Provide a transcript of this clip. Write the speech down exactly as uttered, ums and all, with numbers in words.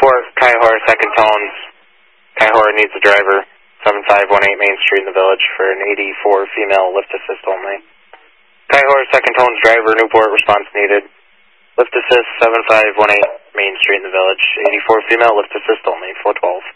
Newport, Kaihor, second tones. Kaihor needs a driver. seven five one eight Main Street in the Village for an eighty-four female lift assist only. Kaihor, second tones driver, Newport, response needed. Lift assist seven five one eight Main Street in the Village, eighty-four female lift assist only, four twelve.